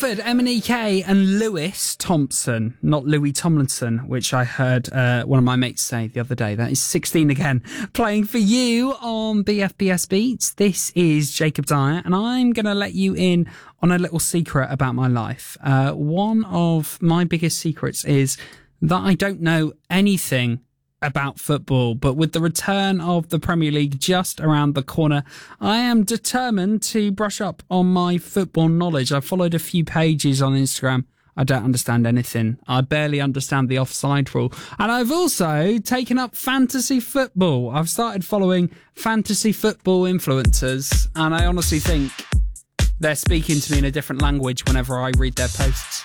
Watford, MNEK and Lewis Thompson, not Louis Tomlinson, which I heard one of my mates say the other day. That is 16 again, playing for you on BFBS Beats. This is Jacob Dyer, and I'm going to let you in on a little secret about my life. One of my biggest secrets is that I don't know anything about football, but with the return of the Premier League just around the corner, I am determined to brush up on my football knowledge. I followed a few pages on Instagram. I don't understand anything. I barely understand the offside rule. And I've also taken up fantasy football. I've started following fantasy football influencers, and I honestly think they're speaking to me in a different language whenever I read their posts.